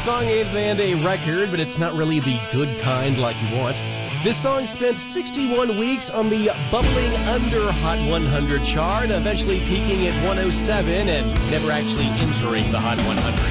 song and a record, but it's not really the good kind like you want. This song spent 61 weeks on the bubbling under Hot 100 chart, eventually peaking at 107 and never actually entering the Hot 100.